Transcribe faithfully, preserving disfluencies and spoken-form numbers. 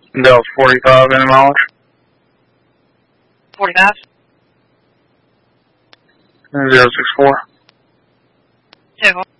Dell's forty-five in mileage. forty-five? zero six four. Two.